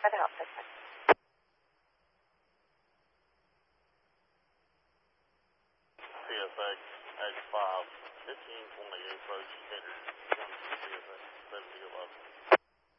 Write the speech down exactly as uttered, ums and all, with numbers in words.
How to help this one? C S X X five, fifteen twenty approach, headed one to C S X seventy eleven.